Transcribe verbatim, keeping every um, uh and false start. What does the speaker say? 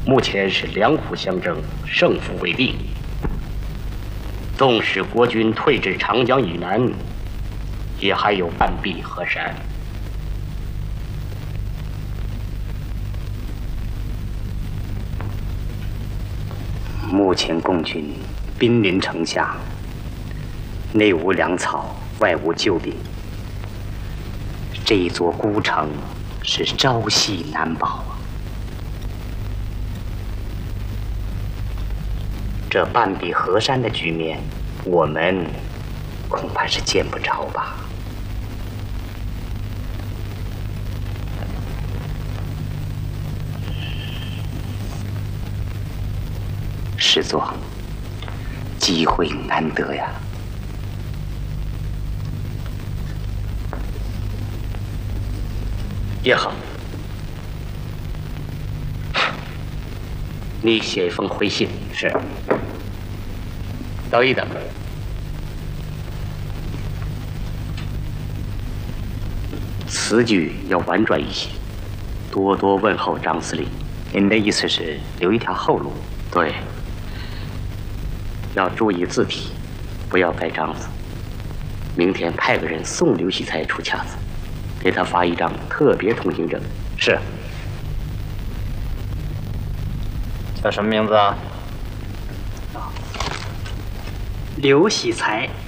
目前是两虎相争，胜负未定。纵使国军退至长江以南，也还有半壁河山。 目前共军兵临城下，内无粮草，外无救兵，这座孤城是朝夕难保啊！这半壁河山的局面，我们恐怕是见不着吧？师座，机会难得呀！ 也好，你写一封回信。 是。 等一等，词句要婉转一些，多多问候张司令。 您的意思是留一条后路？ 对，要注意字体，不要盖章子。明天派个人送刘喜才出卡子，给他发一张特别通行证。 是。 叫什么名字啊？ 刘喜才。